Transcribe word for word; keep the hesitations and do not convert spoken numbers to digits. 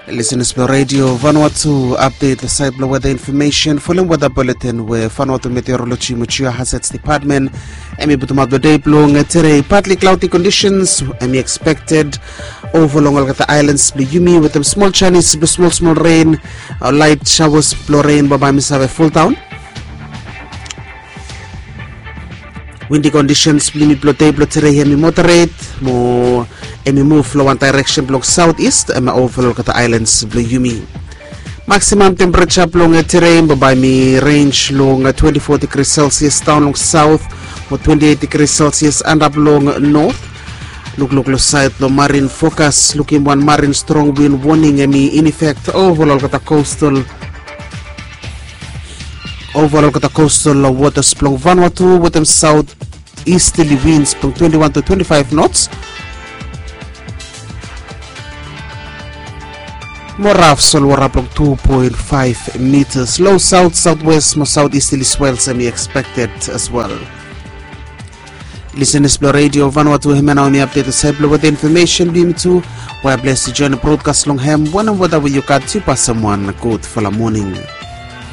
Listen to Radio Vanuatu update the site weather information following weather bulletin where Vanuatu Meteorology Muchia Hazards Department Emi Butumad day blowing today partly cloudy conditions Emi expected over long the islands Yumi with them small Chinese small small rain uh, light showers blow rain Baba Misave full town. Windy conditions blimi blow day blow today Emi moderate more Emi move flow one direction block southeast Emi overlook the islands blue Yumi. Maximum temperature blowing at terrain by me range long twenty-four degrees Celsius down long south or twenty-eight degrees Celsius and up long north. Look look look side the marine focus looking one marine strong wind warning Emi in effect overall at the coastal overall at the coastal waters blowing Vanuatu with them south easterly winds from twenty-one to twenty-five knots. More rough sol warap two point five meters. Low south southwest more southeasterly swells semi expected as well. Listen to Radio Vanuatu Himena me update the sable with the information beam to where blessed to join the broadcast long ham one and whether you got to pass someone good for the morning.